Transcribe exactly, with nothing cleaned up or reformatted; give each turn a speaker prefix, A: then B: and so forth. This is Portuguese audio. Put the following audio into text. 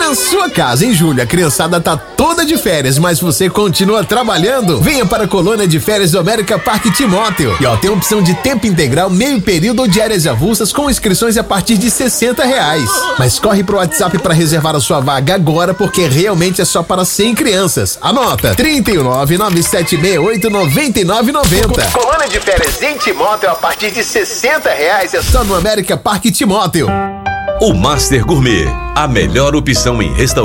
A: Na sua casa, em julho, a criançada tá toda de férias, mas você continua trabalhando? Venha para a colônia de férias do América Parque Timóteo. E ó, tem opção de tempo integral, meio período ou diárias avulsas com inscrições a partir de sessenta reais. Mas corre pro WhatsApp para reservar a sua vaga agora, porque realmente é só para cem crianças. Anota: trinta e um, nove nove sete seis oito, nove nove nove zero. Colônia de férias em Timóteo a partir de sessenta reais, é só no América Parque Timóteo.
B: O Master Gourmet, a melhor opção em restaurante.